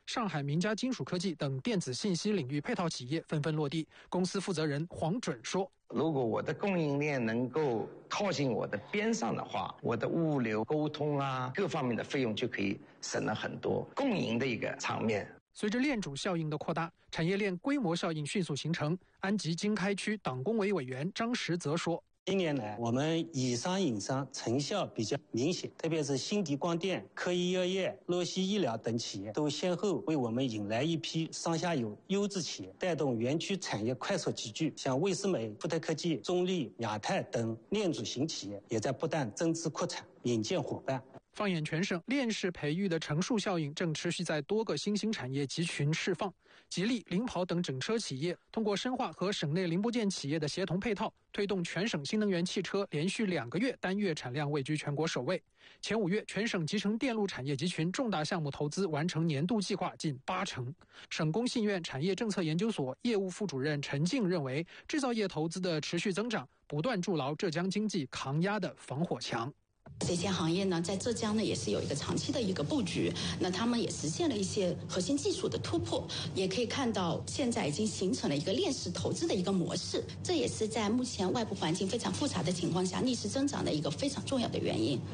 上海名家金属科技等电子信息领域配套企业纷纷落地。公司负责人黄准说：“ 如果我的供应链能够靠近我的边上的话，我的物流、沟通各方面的费用就可以省了很多，共赢的一个场面。” 随着链主效应的扩大，产业链规模效应迅速形成。安吉经开区党工委委员张实则说：“ 近年来，我们以商引商成效比较明显，特别是新迪光电、科医药业、洛西医疗等企业都先后为我们引来一批上下游优质企业，带动园区产业快速集聚。像卫思美、富特科技、中立、亚太等链主型企业也在不断增资扩产，引荐伙伴。” 放眼全省，链式培育的乘数效应正持续在多个新兴产业集群释放。吉利、领跑等整车企业通过深化和省内零部件企业的协同配套，推动全省新能源汽车连续2个月单月产量位居全国首位。前5月，全省集成电路产业集群重大项目投资完成年度计划近80%。省工信院产业政策研究所业务副主任陈静认为，制造业投资的持续增长，不断筑牢浙江经济抗压的防火墙。 这些行业呢，在浙江呢也是有一个长期的一个布局，那他们也实现了一些核心技术的突破，也可以看到现在已经形成了一个链式投资的一个模式，这也是在目前外部环境非常复杂的情况下逆势增长的一个非常重要的原因。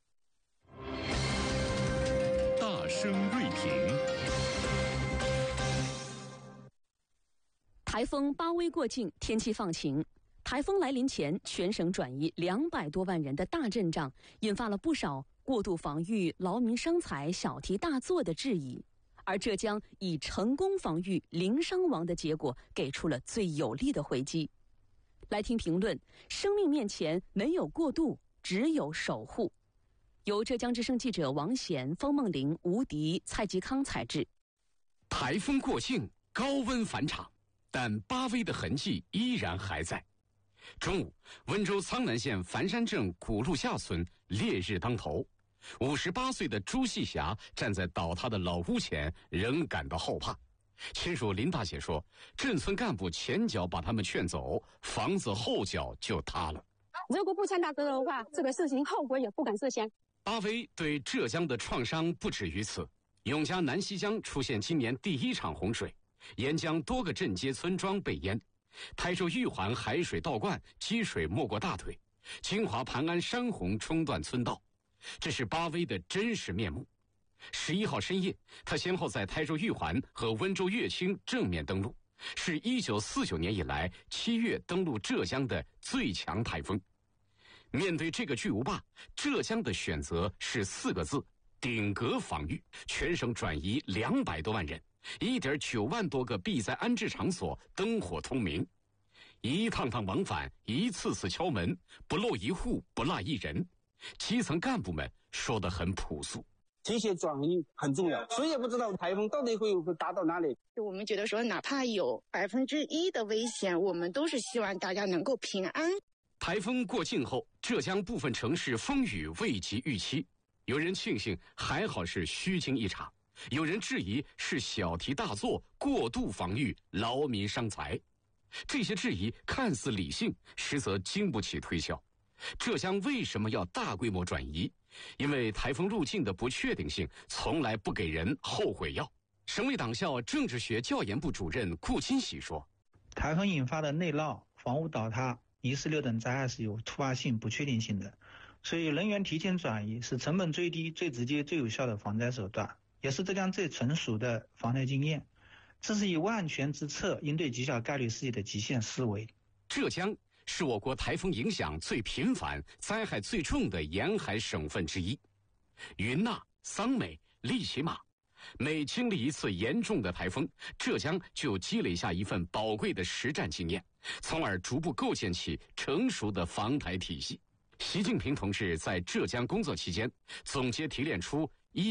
大声锐评。 台风巴威过境，天气放晴。台风来临前，全省转移200多万人的大阵仗，引发了不少过度防御、劳民伤财、小题大做的质疑。而浙江以成功防御、零伤亡的结果，给出了最有力的回击。来听评论：生命面前没有过度，只有守护。由浙江之声记者王贤、方梦玲、吴迪、蔡吉康采制。 台风过境，高温返场，但巴威的痕迹依然还在。中午，温州苍南县繁山镇古路下村烈日当头，58岁的朱细霞站在倒塌的老屋前，仍感到后怕。亲属林大姐说，镇村干部前脚把他们劝走，房子后脚就塌了。 如果不劝他走的话，这个事情后果也不敢设想。 巴威对浙江的创伤不止于此，永嘉南溪江出现今年第1场洪水，沿江多个镇街村庄被淹。台州玉环海水倒灌，积水没过大腿；金华盘安山洪冲断村道，这是巴威的真实面目。11号深夜，他先后在台州玉环和温州乐清正面登陆，是1949年以来7月登陆浙江的最强台风。面对这个巨无霸，浙江的选择是4个字：顶格防御。全省转移200多万人。1.9万多个避灾安置场所灯火通明，一趟趟往返，一次次敲门，不漏一户，不落一人。基层干部们说得很朴素， 这些转移很重要，谁也不知道台风到底会达到哪里。 我们觉得说，哪怕有1%的危险，我们都是希望大家能够平安。 台风过境后，浙江部分城市风雨未及预期，有人庆幸还好是虚惊一场，有人质疑是小题大做、过度防御、劳民伤财。这些质疑看似理性，实则经不起推敲。浙江为什么要大规模转移？因为台风路径的不确定性从来不给人后悔药。省委党校政治学教研部主任顾金喜说， 台风引发的内涝、房屋倒塌、泥石流等灾害是有突发性、不确定性的，所以人员提前转移是成本最低、最直接、最有效的防灾手段，也是浙江最成熟的防灾经验。这是以万全之策应对极小概率事件的极限思维。 浙江是我国台风影响最频繁、灾害最重的沿海省份之一。云纳、桑美、利奇马，每经历一次严重的台风，浙江就积累下一份宝贵的实战经验，从而逐步构建起成熟的防台体系。习近平同志在浙江工作期间，总结提炼出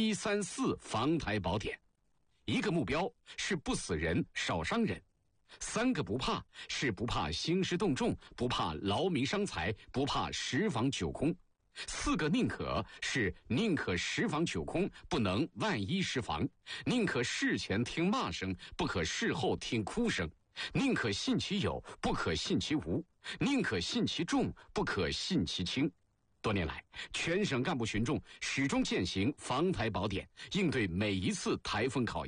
134防台宝典。一个目标是不死人、少伤人；3个不怕是不怕兴师动众，不怕劳民伤财，不怕十防九空；4个宁可是宁可十防九空，不能万一失防；宁可事前听骂声，不可事后听哭声；宁可信其有，不可信其无；宁可信其重，不可信其轻。多年来，全省干部群众始终践行防台宝典，应对每一次台风考验。